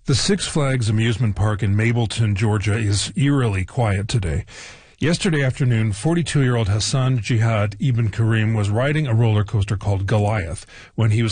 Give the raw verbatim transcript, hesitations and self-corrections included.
The Six Flags amusement park in Mableton, Georgia is eerily quiet today. Yesterday afternoon, forty-two-year-old Hassan Jihad Ibn Karim was riding a roller coaster called Goliath when he was